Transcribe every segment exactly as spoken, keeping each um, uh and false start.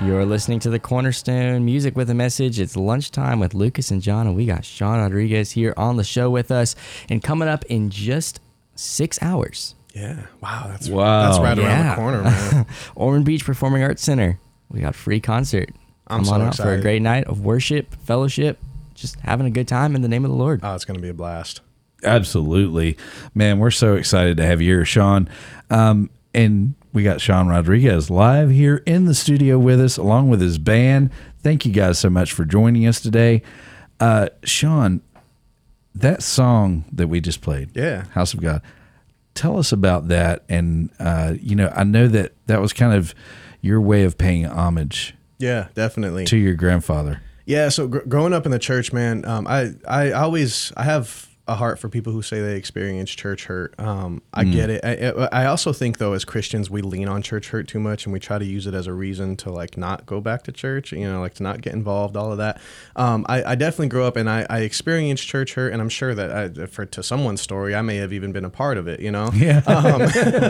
You're listening to the Cornerstone Music with a Message. It's lunchtime with Lucas and John, and we got Sean Rodriguez here on the show with us. And coming up in just six hours. Yeah. Wow. That's wow. That's right yeah. around the corner, man. Ormond Beach Performing Arts Center. We got free concert. I'm Come so on out excited for a great night of worship, fellowship, just having a good time in the name of the Lord. Oh, it's going to be a blast. Absolutely. Man, we're so excited to have you here, Sean. Um, and we got Sean Rodriguez live here in the studio with us, along with his band. Thank you guys so much for joining us today. Uh, Sean, that song that we just played, Yeah. House of God, tell us about that. And, uh, you know, I know that that was kind of your way of paying homage Yeah, definitely. to your grandfather. Yeah, so gr- growing up in the church, man, um, I, I always, I have a heart for people who say they experience church hurt. Um, I Mm. get it. I, I also think, though, as Christians, we lean on church hurt too much, and we try to use it as a reason to, like, not go back to church, you know, like, to not get involved, all of that. Um, I, I definitely grew up, and I, I experienced church hurt, and I'm sure that, I, for to someone's story, I may have even been a part of it, you know? Yeah. Um,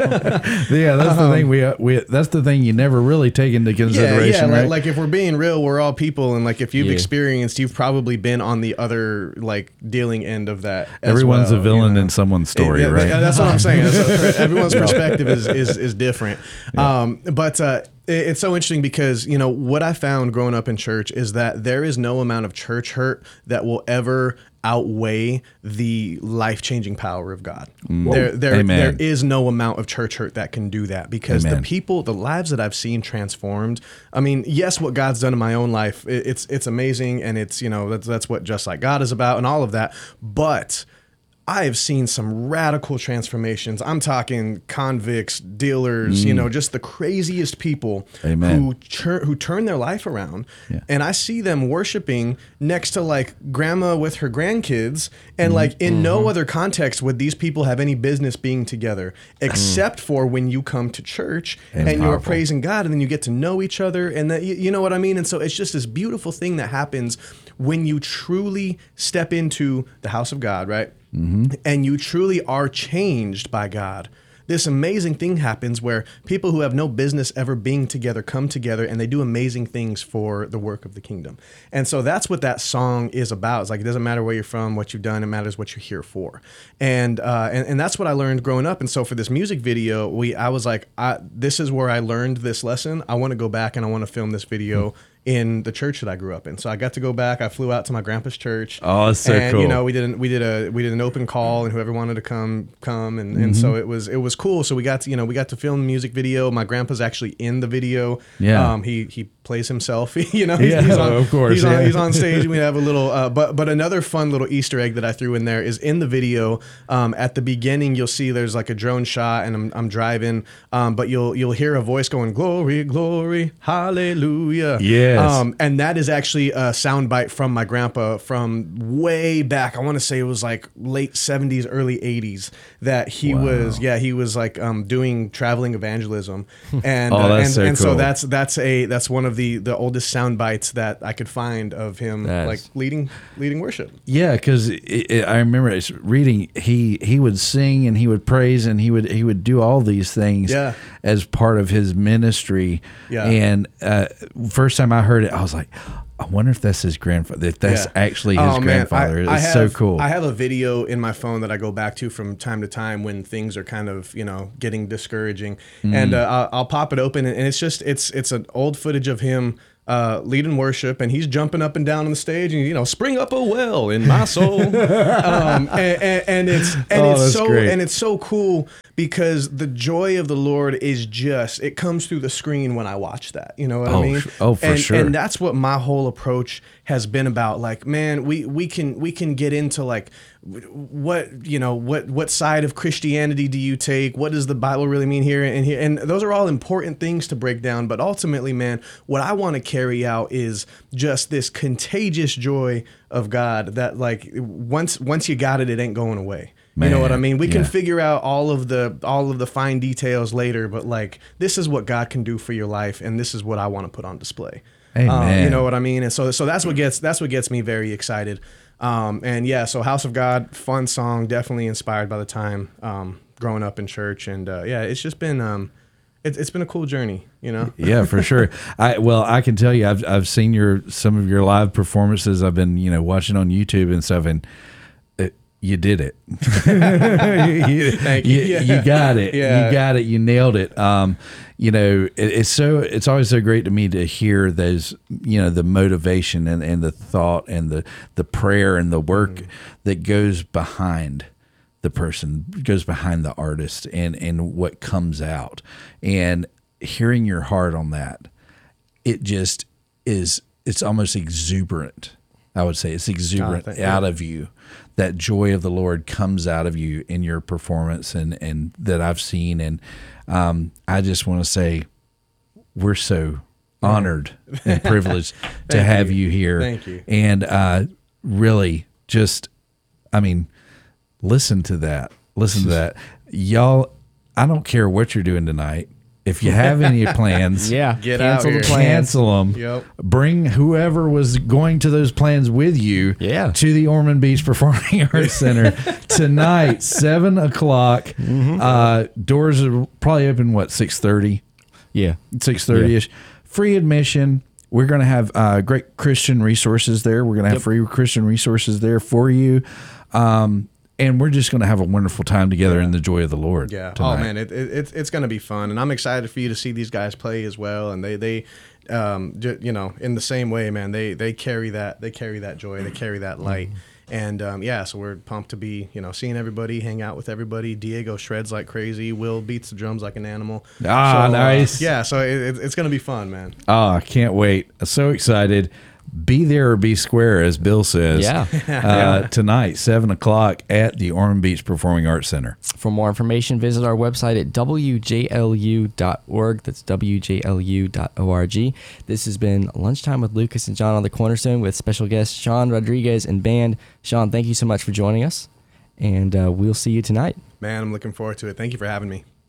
yeah, that's the thing. We, uh, we that's the thing you never really take into consideration, yeah, yeah. right? Like, like if we're being real, we're all people, and like if you've Yeah. experienced, you've probably been on the other like dealing end of that. as Everyone's well, a villain you know? in someone's story, Yeah, right? that- that's what I'm saying. That's what- everyone's perspective is is is different. Um, but uh, it- it's so interesting because you know what I found growing up in church is that there is no amount of church hurt that will ever outweigh the life-changing power of God. There, there, Amen. there is no amount of church hurt that can do that because Amen. the people, the lives that I've seen transformed. I mean, yes, what God's done in my own life, it, it's it's amazing, and it's you know that's that's what Just Like God is about, and all of that. But I have seen some radical transformations. I'm talking convicts, dealers, you know, just the craziest people Amen. who tur- who turn their life around. Yeah. And I see them worshiping next to like grandma with her grandkids, and like in no other context would these people have any business being together except for when you come to church And and, you're powerful. praising God, and then you get to know each other, and that you, you know what I mean. And so it's just this beautiful thing that happens when you truly step into the house of God, right? Mm-hmm. And you truly are changed by God. This amazing thing happens where people who have no business ever being together come together, and they do amazing things for the work of the kingdom. And so that's what that song is about. It's like, it doesn't matter where you're from, what you've done, it matters what you're here for. And uh, and, and that's what I learned growing up. And so for this music video, we I was like, I, this is where I learned this lesson. I want to go back and I want to film this video mm-hmm. in the church that I grew up in. So I got to go back. I flew out to my grandpa's church. Oh, that's so and, cool. you know, we did an, we did a we did an open call, and whoever wanted to come come, and, and Mm-hmm. so it was it was cool. So we got to you know we got to film the music video. My grandpa's actually in the video. Yeah. Um. He he plays himself. you know. He's, Yeah, he's on, of course, He's yeah. on he's on stage. We have a little. Uh. But but another fun little Easter egg that I threw in there is in the video. Um. At the beginning, you'll see there's like a drone shot, and I'm I'm driving. Um. But you'll you'll hear a voice going, "Glory, glory, hallelujah." Yes. Um. And that is actually a soundbite from my grandpa from way back. I want to say it was like late seventies, early eighties that he Wow. was, yeah, he was like um, doing traveling evangelism. And, Oh, uh, that's and, so and so cool. that's, that's a, that's one of the, the oldest sound bites that I could find of him That's- like leading, leading worship. Yeah, because I remember it's reading. He he would sing and he would praise and he would he would do all these things Yeah. as part of his ministry. Yeah. And uh, first time I heard it, I was like, I wonder if that's his grandfather. If that's Yeah. actually his Oh, man, grandfather. I- It's I have, so cool. I have a video in my phone that I go back to from time to time when things are kind of, you know, getting discouraging, Mm. and uh, I'll, I'll pop it open, and it's just it's it's an old footage of him uh, leading worship, and he's jumping up and down on the stage, and you know, spring up a well in my soul, um, and, and, and it's and Oh, it's that's so great. and it's so cool because the joy of the Lord is just it comes through the screen when I watch that. You know what Oh, I mean? sh- oh, for and, sure. And that's what my whole approach has been about. Like, man, we we can we can get into like what you know what what side of Christianity do you take? What does the Bible really mean here and here? And those are all important things to break down. But ultimately, man, what I want to carry out is just this contagious joy of God that like once once you got it, it ain't going away. You know what I Man, mean? We can yeah. figure out all of the all of the fine details later, but like this is what God can do for your life, and this is what I want to put on display. Um, Amen. you know what I mean? And so so that's what gets that's what gets me very excited. Um, and yeah, so House of God, fun song, definitely inspired by the time um, growing up in church, and uh, yeah, it's just been um, it's it's been a cool journey, you know. Yeah, for sure. I well, I can tell you, I've I've seen your some of your live performances. I've been you know watching on YouTube and stuff, and it, you did it. you, Thank you. You, Yeah. you got it. Yeah. You got it. You nailed it. Um, you know, it, it's so it's always so great to me to hear those, you know, the motivation and, and the thought and the the prayer and the work mm. that goes behind the person, goes behind the artist and, and what comes out. And hearing your heart on that, it just is, it's almost exuberant. I would say it's exuberant oh, out of you. That joy of the Lord comes out of you in your performance and, and that I've seen. And um, I just want to say we're so honored and privileged to have you. you here. Thank you. And uh, really just, I mean, listen to that. Listen to that. Y'all, I don't care what you're doing tonight. If you have any plans, Yeah. Get cancel out the here. plans. cancel them. Yep. Bring whoever was going to those plans with you Yeah. to the Ormond Beach Performing Arts Center tonight, seven o'clock. Mm-hmm. Uh, doors are probably open, what, six thirty? Yeah. six thirty-ish. Free admission. We're going to have uh, great Christian resources there. We're going to have Yep. free Christian resources there for you. Um, and we're just going to have a wonderful time together in the joy of the Lord. Yeah. tonight. Oh man, it, it, it's it's gonna be fun, and I'm excited for you to see these guys play as well. And they they, um, ju- you know, in the same way, man, they they carry that they carry that joy, they carry that light. And um, yeah, so we're pumped to be, you know, seeing everybody, hang out with everybody. Diego shreds like crazy. Will beats the drums like an animal. Ah, So, uh, nice. yeah, so it, it, it's gonna be fun, man. Oh, I can't wait. I'm so excited. Be there or be square, as Bill says. Yeah. Uh, tonight, seven o'clock at the Ormond Beach Performing Arts Center. For more information, visit our website at w j l u dot org. That's w j l u dot org. This has been Lunchtime with Lucas and John on the Cornerstone with special guests Sean Rodriguez and band. Sean, thank you so much for joining us, and uh, we'll see you tonight. Man, I'm looking forward to it. Thank you for having me.